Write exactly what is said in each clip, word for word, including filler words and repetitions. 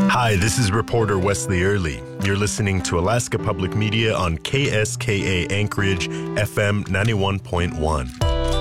Hi, this is reporter Wesley Early. You're listening to Alaska Public Media on K S K A Anchorage, F M ninety-one point one.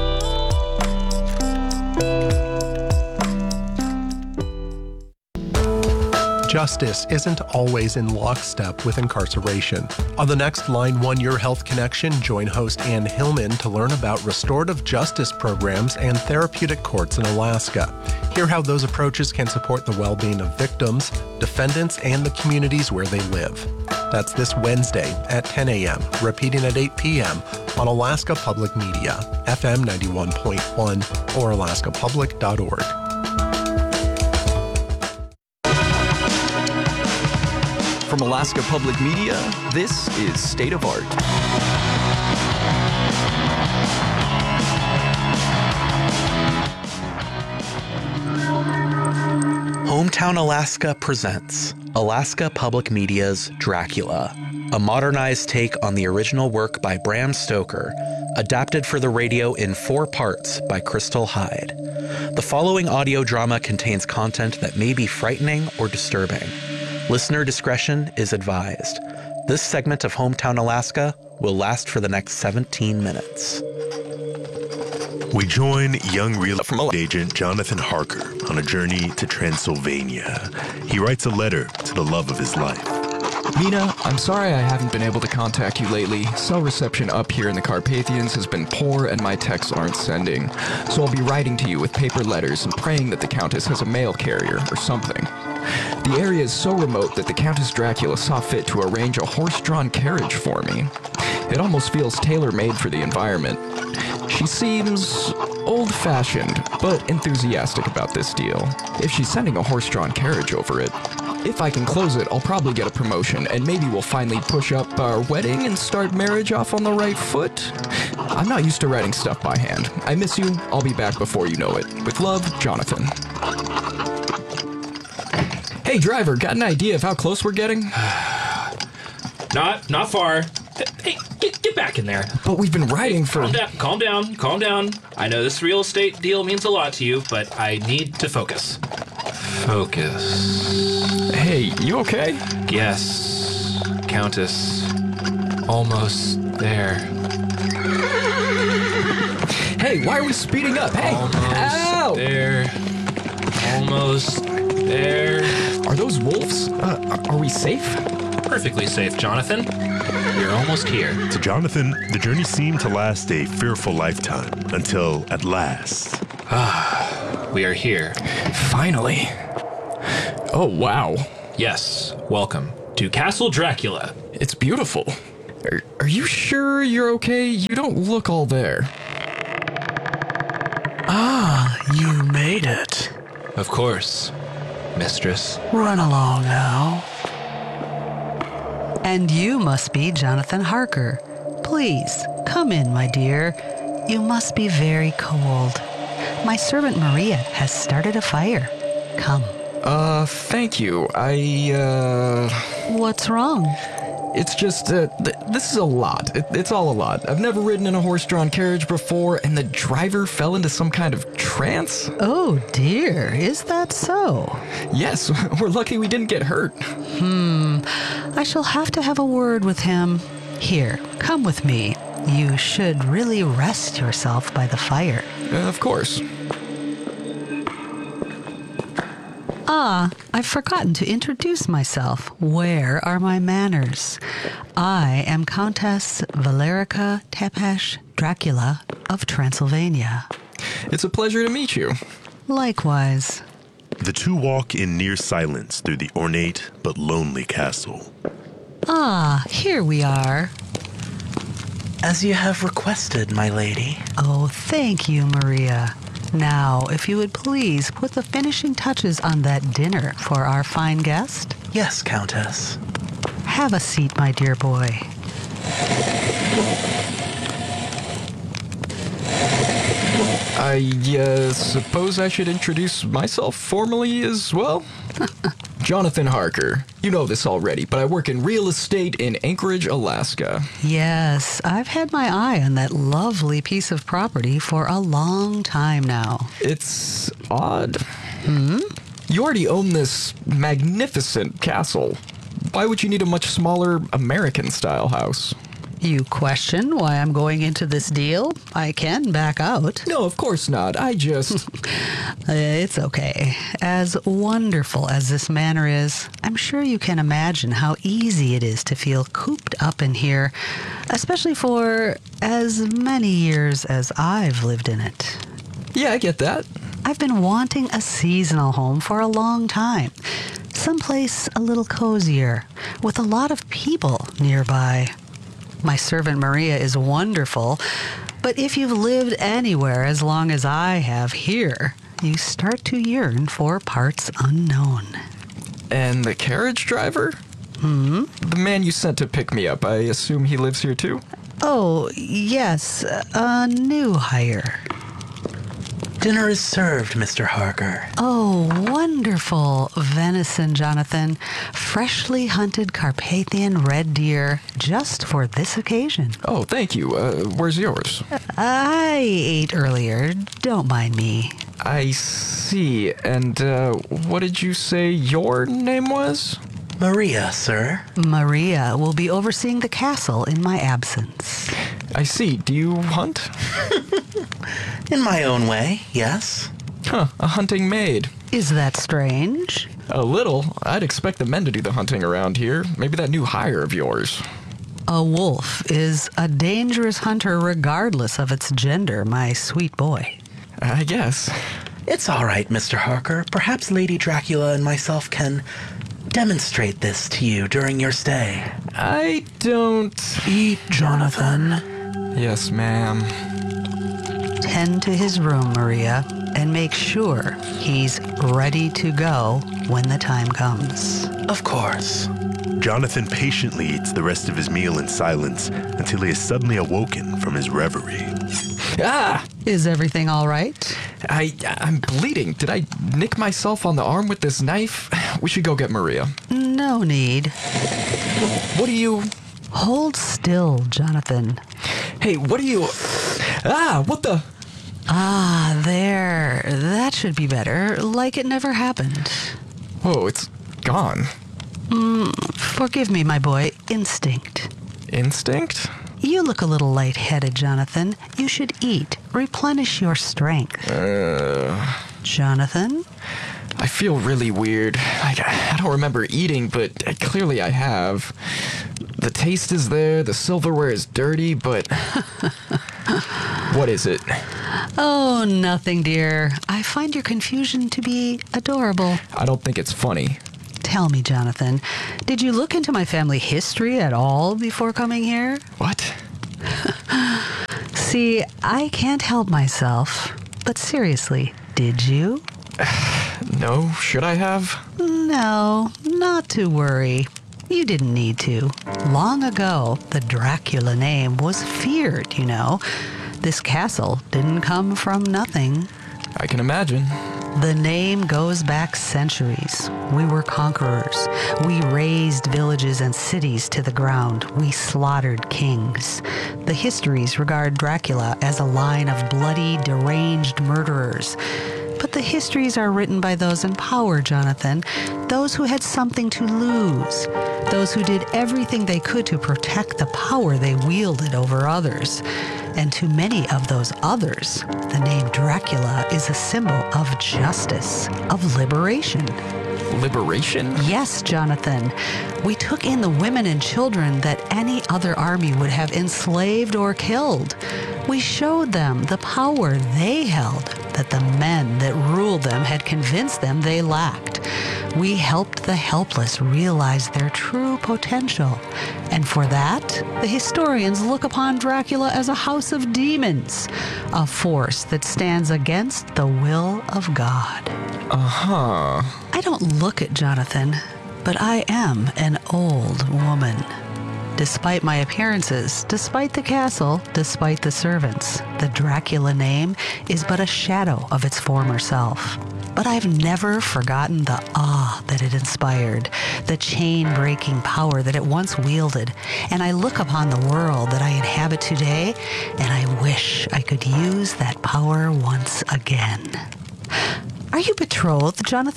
Justice isn't always in lockstep with incarceration. On the next Line One Your Health Connection, join host Ann Hillman to learn about restorative justice programs and therapeutic courts in Alaska. Hear how those approaches can support the well-being of victims, defendants, and the communities where they live. That's this Wednesday at ten a.m., repeating at eight p.m. on Alaska Public Media, F M ninety-one point one, or alaska public dot org. From Alaska Public Media, this is State of Art. Hometown Alaska presents Alaska Public Media's Dracula, a modernized take on the original work by Bram Stoker, adapted for the radio in four parts by Crystal Hyde. The following audio drama contains content that may be frightening or disturbing. Listener discretion is advised. This segment of Hometown Alaska will last for the next seventeen minutes. We join young real estate agent Jonathan Harker on a journey to Transylvania. He writes a letter to the love of his life. Mina, I'm sorry I haven't been able to contact you lately. Cell reception up here in the Carpathians has been poor and my texts aren't sending. So I'll be writing to you with paper letters and praying that the Countess has a mail carrier or something. The area is so remote that the Countess Dracula saw fit to arrange a horse-drawn carriage for me. It almost feels tailor-made for the environment. She seems old-fashioned, but enthusiastic about this deal. If she's sending a horse-drawn carriage over it, if I can close it, I'll probably get a promotion, and maybe we'll finally push up our wedding and start marriage off on the right foot. I'm not used to writing stuff by hand. I miss you. I'll be back before you know it. With love, Jonathan. Hey, driver, got an idea of how close we're getting? Not, not far. Hey, get, get back in there. But we've been riding for... Calm down, calm down, calm down. I know this real estate deal means a lot to you, but I need to focus. Focus. Hey, you okay? Yes, Countess. Almost there. Hey, why are we speeding up? Hey! Almost Ow! there. Almost there. Are those wolves? Uh, are we safe? Perfectly safe, Jonathan. We're almost here. To Jonathan, the journey seemed to last a fearful lifetime until, at last... Ah, we are here. Finally. Oh, wow. Yes, welcome to Castle Dracula. It's beautiful. Are, are you sure you're okay? You don't look all there. Ah, you made it. Of course, mistress. Run along now. And you must be Jonathan Harker. Please, come in, my dear. You must be very cold. My servant Maria has started a fire. Come. Uh, thank you. I, uh... What's wrong? It's just, uh, th- this is a lot. It- it's all a lot. I've never ridden in a horse-drawn carriage before, and the driver fell into some kind of trance. Oh, dear. Is that so? Yes, we're lucky we didn't get hurt. Hmm. I shall have to have a word with him. Here, come with me. You should really rest yourself by the fire. Uh, of course. Ah, I've forgotten to introduce myself. Where are my manners? I am Countess Valerica Tepesh Dracula of Transylvania. It's a pleasure to meet you. Likewise. The two walk in near silence through the ornate but lonely castle. Ah, here we are. As you have requested, my lady. Oh, thank you, Maria. Now, if you would please put the finishing touches on that dinner for our fine guest. Yes, Countess. Have a seat, my dear boy. I uh, suppose I should introduce myself formally as well? Jonathan Harker. You know this already, but I work in real estate in Anchorage, Alaska. Yes, I've had my eye on that lovely piece of property for a long time now. It's odd. Hmm? You already own this magnificent castle. Why would you need a much smaller American-style house? You question why I'm going into this deal? I can back out. No, of course not. I just... It's okay. As wonderful as this manor is, I'm sure you can imagine how easy it is to feel cooped up in here, especially for as many years as I've lived in it. Yeah, I get that. I've been wanting a seasonal home for a long time. Someplace a little cozier, with a lot of people nearby. My servant Maria is wonderful, but if you've lived anywhere as long as I have here, you start to yearn for parts unknown. And the carriage driver? Hmm? The man you sent to pick me up, I assume he lives here too? Oh, yes, a new hire. Dinner is served, Mister Harker. Oh, wonderful venison, Jonathan. Freshly hunted Carpathian red deer just for this occasion. Oh, thank you. Uh, where's yours? I ate earlier. Don't mind me. I see. And uh, what did you say your name was? Maria, sir. Maria will be overseeing the castle in my absence. I see. Do you hunt? In my own way, yes. Huh, a hunting maid. Is that strange? A little. I'd expect the men to do the hunting around here. Maybe that new hire of yours. A wolf is a dangerous hunter regardless of its gender, my sweet boy. I guess. It's all right, Mister Harker. Perhaps Lady Dracula and myself can demonstrate this to you during your stay. I don't... Eat, Jonathan. Yes, ma'am. Tend to his room, Maria, and make sure he's ready to go when the time comes. Of course. Jonathan patiently eats the rest of his meal in silence until he is suddenly awoken from his reverie. Ah! Is everything all right? I, I'm bleeding. Did I nick myself on the arm with this knife? We should go get Maria. No need. What do you... Hold still, Jonathan. Hey, what do you... Ah, what the... Ah, there. That should be better, like it never happened. Whoa, it's gone. Mm, forgive me, my boy. Instinct. Instinct? You look a little lightheaded, Jonathan. You should eat. Replenish your strength. Uh... Jonathan? I feel really weird. I, I don't remember eating, but clearly I have. The taste is there, the silverware is dirty, but... What is it? Oh, nothing, dear. I find your confusion to be adorable. I don't think it's funny. Tell me, Jonathan, did you look into my family history at all before coming here? What? See, I can't help myself. But seriously, did you? No, should I have? No, not to worry. You didn't need to. Long ago, the Dracula name was feared, you know. This castle didn't come from nothing. I can imagine. The name goes back centuries. We were conquerors. We razed villages and cities to the ground. We slaughtered kings. The histories regard Dracula as a line of bloody, deranged murderers. But the histories are written by those in power, Jonathan. Those who had something to lose. Those who did everything they could to protect the power they wielded over others. And to many of those others, the name Dracula is a symbol of justice, of liberation. Liberation? Yes, Jonathan. We took in the women and children that any other army would have enslaved or killed. We showed them the power they held that the men that ruled them had convinced them they lacked. We helped the helpless realize their true potential. And for that, the historians look upon Dracula as a house of demons, a force that stands against the will of God. Uh-huh. I don't look it, Jonathan, but I am an old woman. Despite my appearances, despite the castle, despite the servants, the Dracula name is but a shadow of its former self. But I've never forgotten the awe that it inspired, the chain-breaking power that it once wielded, and I look upon the world that I inhabit today, and I wish I could use that power once again. Are you betrothed, Jonathan?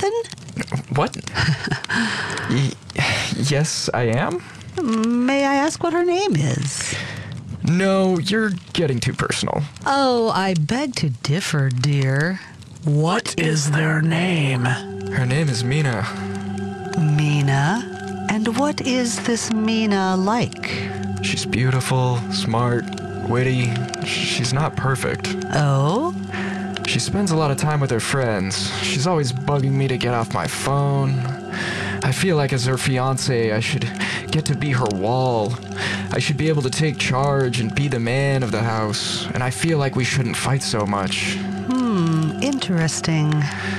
What? y- yes, I am? May I ask what her name is? No, you're getting too personal. Oh, I beg to differ, dear. What is their name? Her name is Mina. Mina? And what is this Mina like? She's beautiful, smart, witty. She's not perfect. Oh? She spends a lot of time with her friends. She's always bugging me to get off my phone. I feel like as her fiancé, I should get to be her wall. I should be able to take charge and be the man of the house. And I feel like we shouldn't fight so much. Hmm, interesting.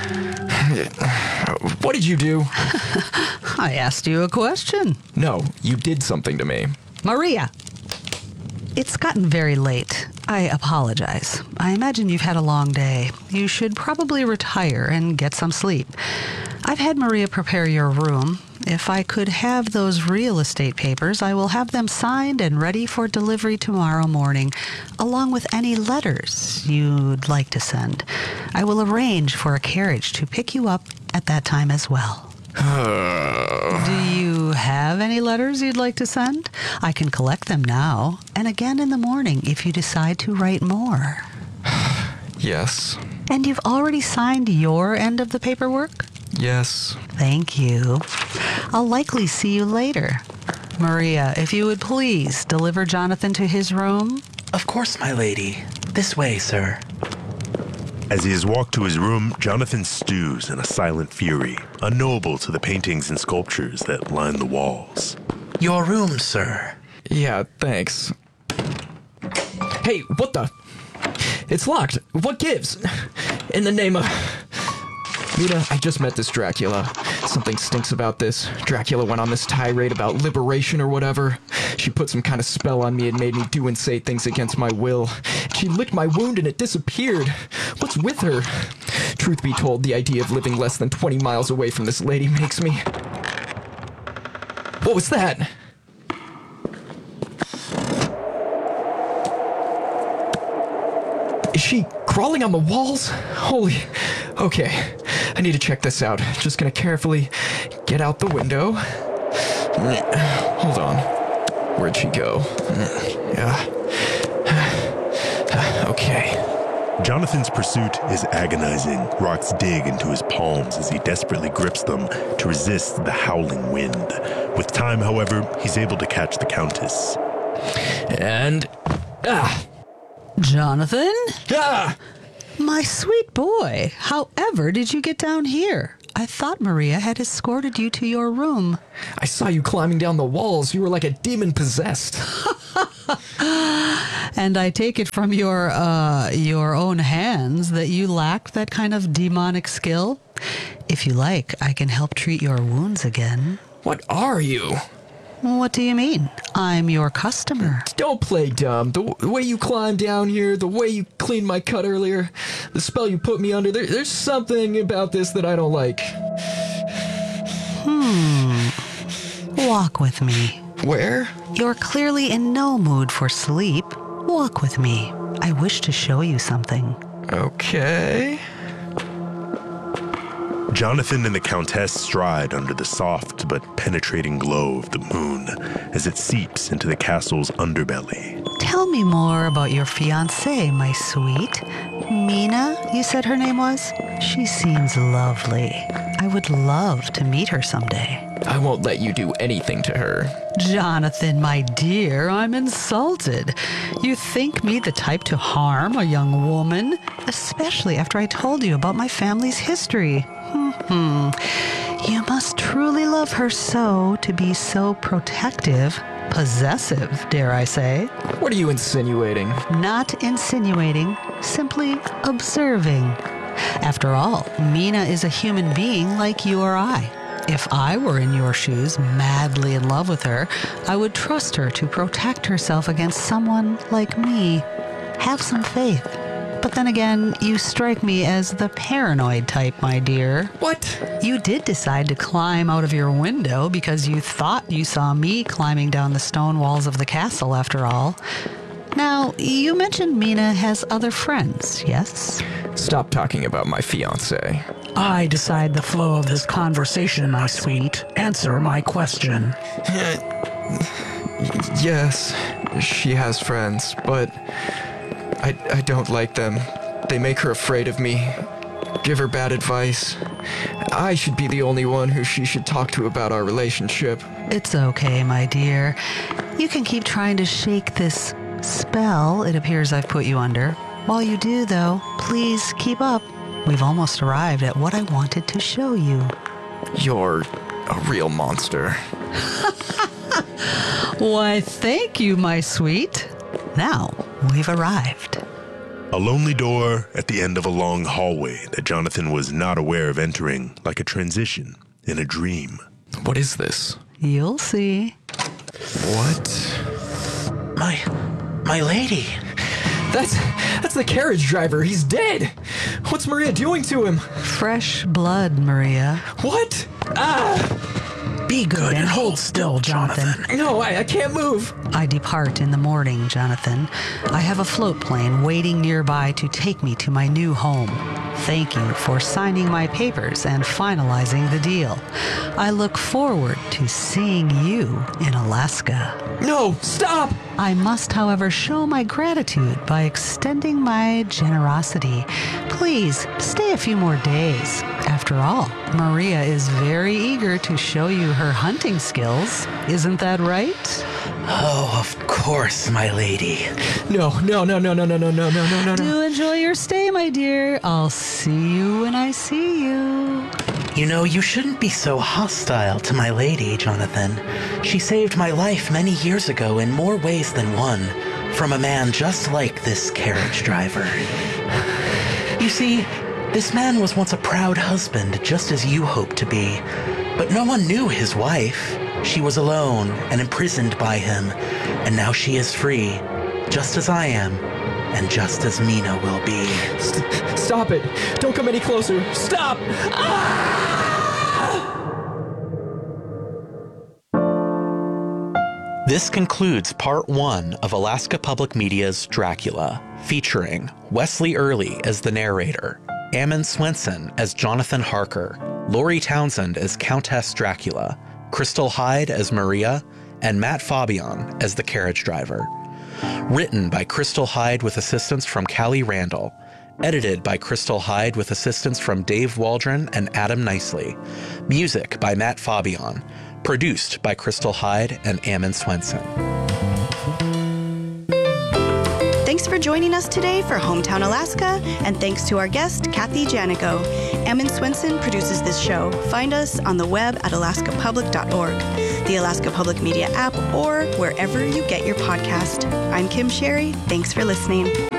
What did you do? I asked you a question. No, you did something to me. Maria! It's gotten very late. I apologize. I imagine you've had a long day. You should probably retire and get some sleep. I've had Maria prepare your room. If I could have those real estate papers, I will have them signed and ready for delivery tomorrow morning, along with any letters you'd like to send. I will arrange for a carriage to pick you up at that time as well. Do you have any letters you'd like to send? I can collect them now, and again in the morning if you decide to write more. Yes. And you've already signed your end of the paperwork? Yes. Thank you. I'll likely see you later. Maria, if you would please deliver Jonathan to his room. Of course, my lady. This way, sir. As he has walked to his room, Jonathan stews in a silent fury, unknowable to the paintings and sculptures that line the walls. Your room, sir. Yeah, thanks. Hey, what the? It's locked. What gives? In the name of... Mina, I just met this Dracula. Something stinks about this. Dracula went on this tirade about liberation or whatever. She put some kind of spell on me and made me do and say things against my will. She licked my wound and it disappeared. What's with her? Truth be told, the idea of living less than twenty miles away from this lady makes me... What was that? Is she crawling on the walls? Holy... Okay, I need to check this out. Just gonna carefully get out the window. Hold on. Where'd she go? Yeah. Okay. Jonathan's pursuit is agonizing. Rocks dig into his palms as he desperately grips them to resist the howling wind. With time, however, he's able to catch the Countess. And... Ah! Jonathan? Ah! My sweet boy, however did you get down here? I thought Maria had escorted you to your room. I saw you climbing down the walls. You were like a demon possessed. And I take it from your, uh, your own hands that you lacked that kind of demonic skill? If you like, I can help treat your wounds again. What are you? What do you mean? I'm your customer. Don't play dumb. The, w- the way you climbed down here, the way you cleaned my cut earlier, the spell you put me under, there, there's something about this that I don't like. Hmm. Walk with me. Where? You're clearly in no mood for sleep. Walk with me. I wish to show you something. Okay. Jonathan and the Countess stride under the soft but penetrating glow of the moon as it seeps into the castle's underbelly. Tell me more about your fiancée, my sweet. Mina, you said her name was? She seems lovely. I would love to meet her someday. I won't let you do anything to her. Jonathan, my dear, I'm insulted. You think me the type to harm a young woman? Especially after I told you about my family's history. Hmm. You must truly love her so to be so protective, possessive, dare I say. What are you insinuating? Not insinuating, simply observing. After all, Mina is a human being like you or I. If I were in your shoes, madly in love with her, I would trust her to protect herself against someone like me. Have some faith. But then again, you strike me as the paranoid type, my dear. What? You did decide to climb out of your window because you thought you saw me climbing down the stone walls of the castle, after all. Now, you mentioned Mina has other friends, yes? Stop talking about my fiancé. I decide the flow of this conversation, my sweet. Answer my question. Yes, she has friends, but I, I don't like them. They make her afraid of me, give her bad advice. I should be the only one who she should talk to about our relationship. It's okay, my dear. You can keep trying to shake this spell it appears I've put you under. While you do, though, please keep up. We've almost arrived at what I wanted to show you. You're a real monster. Why, thank you, my sweet. Now, we've arrived. A lonely door at the end of a long hallway that Jonathan was not aware of entering, like a transition in a dream. What is this? You'll see. What? My... my lady. That's... that's the carriage driver. He's dead. What's Maria doing to him? Fresh blood, Maria. What? Ah! Be good and hold still, Jonathan. No, I, I can't move. I depart in the morning, Jonathan. I have a float plane waiting nearby to take me to my new home. Thank you for signing my papers and finalizing the deal. I look forward to seeing you in Alaska. No, stop! I must, however, show my gratitude by extending my generosity. Please stay a few more days. After all, Maria is very eager to show you her hunting skills. Isn't that right? Oh, of course, my lady. No, no, no, no, no, no, no, no, no, no, no. Do enjoy your stay, my dear. I'll see you when I see you. You know, you shouldn't be so hostile to my lady, Jonathan. She saved my life many years ago in more ways than one, from a man just like this carriage driver. You see, this man was once a proud husband, just as you hope to be. But no one knew his wife. She was alone and imprisoned by him, and now she is free, just as I am, and just as Mina will be. St- stop it! Don't come any closer! Stop! Ah! This concludes part one of Alaska Public Media's Dracula, featuring Wesley Early as the narrator, Ammon Swenson as Jonathan Harker, Lori Townsend as Countess Dracula, Crystal Hyde as Maria, and Matt Fabian as the carriage driver. Written by Crystal Hyde with assistance from Callie Randall. Edited by Crystal Hyde with assistance from Dave Waldron and Adam Nicely. Music by Matt Fabian. Produced by Crystal Hyde and Ammon Swenson. Thanks for joining us today for Hometown Alaska, and thanks to our guest, Kathy Janico. Ammon Swenson produces this show. Find us on the web at alaska public dot org, the Alaska Public Media app, or wherever you get your podcast. I'm Kim Sherry. Thanks for listening.